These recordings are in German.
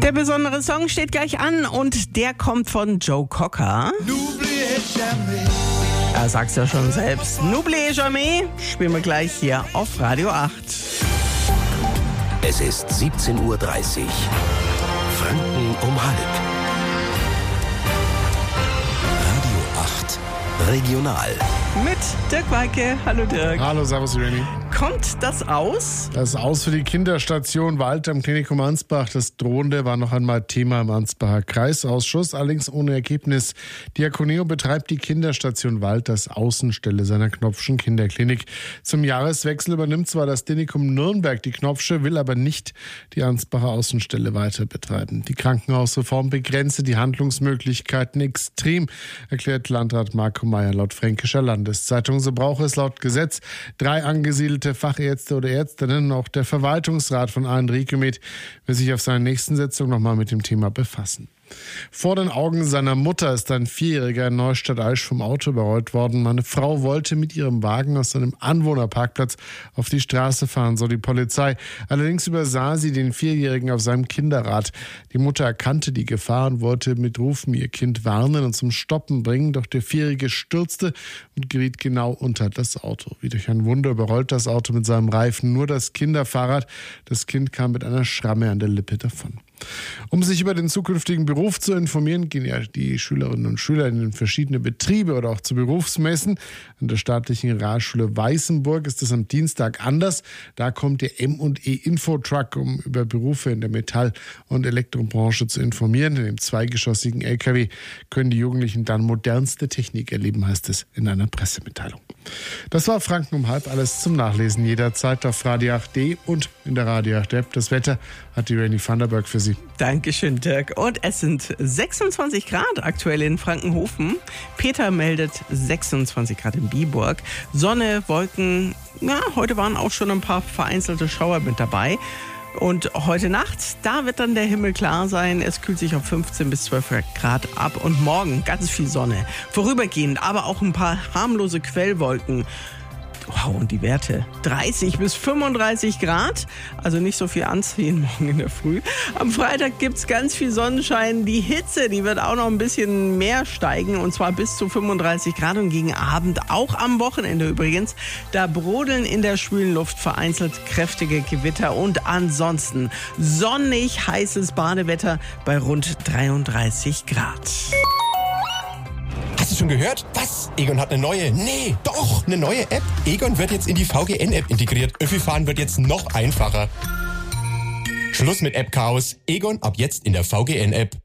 Der besondere Song steht gleich an und der kommt von Joe Cocker. Er sagt's ja schon selbst. N'oubliez jamais spielen wir gleich hier auf Radio 8. Es ist 17:30 Uhr. Franken um halb. Radio 8 Regional. Mit Dirk Weike. Hallo Dirk. Hallo, servus Irene. Kommt das aus? Das Aus für die Kinderstation Wald am Klinikum Ansbach. Das Drohende war noch einmal Thema im Ansbacher Kreisausschuss, allerdings ohne Ergebnis. Diakoneo betreibt die Kinderstation Wald als Außenstelle seiner Knopfschen Kinderklinik. Zum Jahreswechsel übernimmt zwar das Klinikum Nürnberg die Knopfsche, will aber nicht die Ansbacher Außenstelle weiter betreiben. Die Krankenhausreform begrenze die Handlungsmöglichkeiten extrem, erklärt Landrat Marco Meyer laut Fränkischer Landeszeitung. So brauche es laut Gesetz 3 angesiedelte Fachärzte oder Ärztinnen. Auch der Verwaltungsrat von Ricomed will sich auf seiner nächsten Sitzung nochmal mit dem Thema befassen. Vor den Augen seiner Mutter ist ein 4-Jähriger in Neustadt-Aisch vom Auto überrollt worden. Eine Frau wollte mit ihrem Wagen aus einem Anwohnerparkplatz auf die Straße fahren, so die Polizei. Allerdings übersah sie den 4-Jährigen auf seinem Kinderrad. Die Mutter erkannte die Gefahr und wollte mit Rufen ihr Kind warnen und zum Stoppen bringen. Doch der 4-Jährige stürzte und geriet genau unter das Auto. Wie durch ein Wunder überrollt das Auto mit seinem Reifen nur das Kinderfahrrad. Das Kind kam mit einer Schramme an der Lippe davon. Um sich über den zukünftigen Beruf zu informieren, gehen ja die Schülerinnen und Schüler in verschiedene Betriebe oder auch zu Berufsmessen. An der staatlichen Realschule Weißenburg ist es am Dienstag anders. Da kommt der M&E Infotruck, um über Berufe in der Metall- und Elektrobranche zu informieren. In dem zweigeschossigen LKW können die Jugendlichen dann modernste Technik erleben, heißt es in einer Pressemitteilung. Das war Franken um halb, alles zum Nachlesen jederzeit auf Radio 8D und in der Radio 8 App. Das Wetter hat die Rainy Vanderberg für Sie. Dankeschön, Dirk. Und es sind 26 Grad aktuell in Frankenhofen. Peter meldet 26 Grad in Biburg. Sonne, Wolken, ja, heute waren auch schon ein paar vereinzelte Schauer mit dabei. Und heute Nacht, da wird dann der Himmel klar sein. Es kühlt sich auf 15 bis 12 Grad ab. Und morgen ganz viel Sonne. Vorübergehend, aber auch ein paar harmlose Quellwolken. Wow, und die Werte 30 bis 35 Grad, also nicht so viel anziehen morgen in der Früh. Am Freitag gibt's ganz viel Sonnenschein. Die Hitze, die wird auch noch ein bisschen mehr steigen, und zwar bis zu 35 Grad und gegen Abend, auch am Wochenende übrigens. Da brodeln in der schwülen Luft vereinzelt kräftige Gewitter und ansonsten sonnig heißes Badewetter bei rund 33 Grad. Hast du schon gehört? Was? Egon hat eine neue? Nee, doch, eine neue App. Egon wird jetzt in die VGN-App integriert. Öffi-Fahren wird jetzt noch einfacher. Schluss mit App-Chaos. Egon ab jetzt in der VGN-App.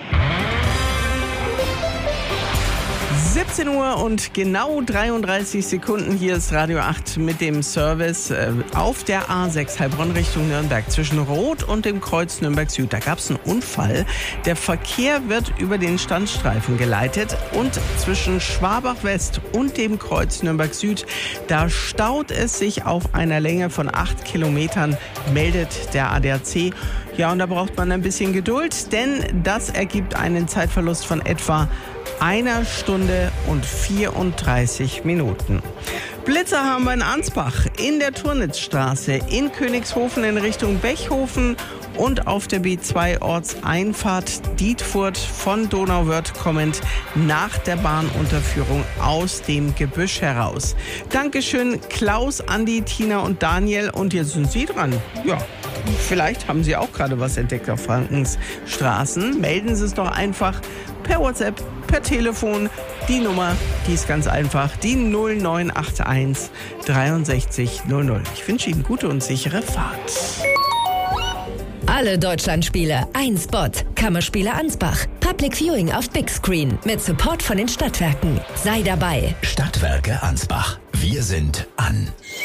17 Uhr und genau 33 Sekunden. Hier ist Radio 8 mit dem Service auf der A6 Heilbronn Richtung Nürnberg zwischen Rot und dem Kreuz Nürnberg Süd. Da gab es einen Unfall. Der Verkehr wird über den Standstreifen geleitet und zwischen Schwabach West und dem Kreuz Nürnberg Süd, da staut es sich auf einer Länge von 8 Kilometern, meldet der ADAC. Ja, und da braucht man ein bisschen Geduld, denn das ergibt einen Zeitverlust von etwa 1 Stunde und 34 Minuten. Blitzer haben wir in Ansbach, in der Turnitzstraße, in Königshofen in Richtung Bechhofen und auf der B2 Ortseinfahrt Dietfurt von Donauwörth kommend nach der Bahnunterführung aus dem Gebüsch heraus. Dankeschön Klaus, Andi, Tina und Daniel, und jetzt sind Sie dran. Ja, vielleicht haben Sie auch gerade was entdeckt auf Frankens Straßen. Melden Sie es doch einfach per WhatsApp, per Telefon. Die Nummer, die ist ganz einfach, die 0981 63 00. Ich wünsche Ihnen gute und sichere Fahrt. Alle Deutschlandspiele, ein Spot. Kammerspiele Ansbach. Public Viewing auf Big Screen mit Support von den Stadtwerken. Sei dabei. Stadtwerke Ansbach. Wir sind an.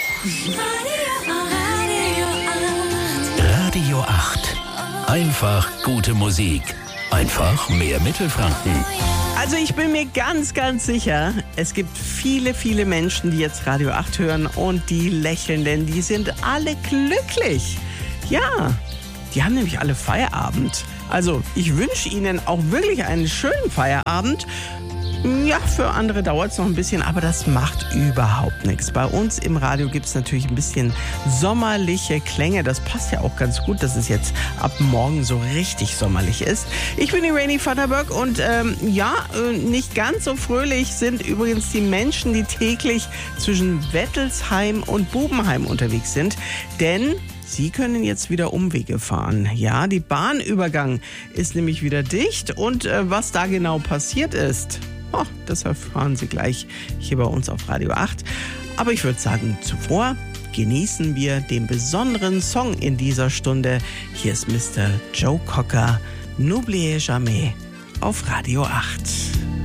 Radio 8. Einfach gute Musik. Einfach mehr Mittelfranken. Also ich bin mir ganz, ganz sicher, es gibt viele, viele Menschen, die jetzt Radio 8 hören und die lächeln, denn die sind alle glücklich. Ja, die haben nämlich alle Feierabend. Also ich wünsche Ihnen auch wirklich einen schönen Feierabend. Ja, für andere dauert es noch ein bisschen, aber das macht überhaupt nichts. Bei uns im Radio gibt es natürlich ein bisschen sommerliche Klänge. Das passt ja auch ganz gut, dass es jetzt ab morgen so richtig sommerlich ist. Ich bin die Rainy Vanderberg und nicht ganz so fröhlich sind übrigens die Menschen, die täglich zwischen Wettelsheim und Bubenheim unterwegs sind. Denn Sie können jetzt wieder Umwege fahren. Ja, die Bahnübergang ist nämlich wieder dicht und was da genau passiert ist, das erfahren Sie gleich hier bei uns auf Radio 8. Aber ich würde sagen, zuvor genießen wir den besonderen Song in dieser Stunde. Hier ist Mr. Joe Cocker, N'oubliez jamais auf Radio 8.